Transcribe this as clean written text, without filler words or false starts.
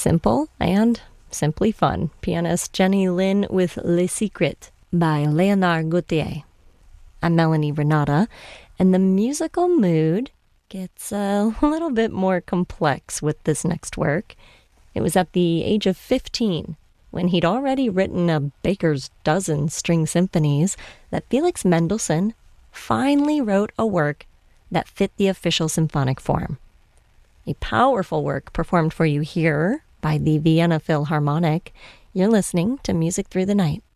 Simple and simply fun. Pianist Jenny Lin with Le Secret by Léonard Gautier. I'm Melanie Renata, and the musical mood gets a little bit more complex with this next work. It was at the age of 15, when he'd already written a baker's dozen string symphonies, that Felix Mendelssohn finally wrote a work that fit the official symphonic form. A powerful work performed for you here by the Vienna Philharmonic. You're listening to Music Through the Night.